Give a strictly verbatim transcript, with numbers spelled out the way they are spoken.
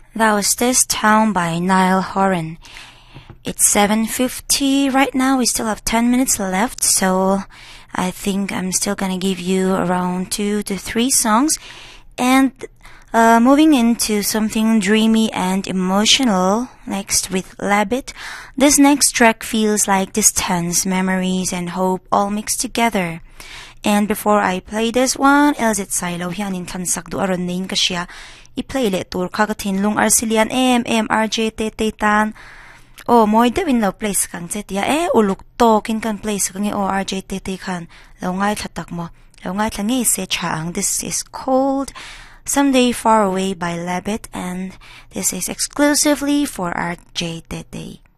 That was This Town by Niall Horan. It's seven fifty right now. We still have ten minutes left, so I think I'm still gonna give you around two to three songs. And uh, moving into something dreamy and emotional next with Labbit. This next track feels like distance, memories, and hope all mixed together. And before I play this one, elsit saylo hianin kansak du aron nain ka siya. I-play le tur kagatin lung arsilian em em rj tete tan. Oh, moy de win lo place kang setia eh uluk to kin kan place kang o rj tete kan. Lo ngai thatak mo. Lo ngai tlangi se chaang. This is called Someday Far Away by Labbit, and this is exclusively for R J Tete.